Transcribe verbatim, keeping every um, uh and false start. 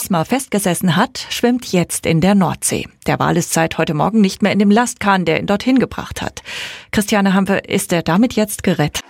Wismar festgesessen hat, schwimmt jetzt in der Nordsee. Der Wal ist seit heute Morgen nicht mehr in dem Lastkahn, der ihn dorthin gebracht hat. Christiane Hampe, ist er damit jetzt gerettet?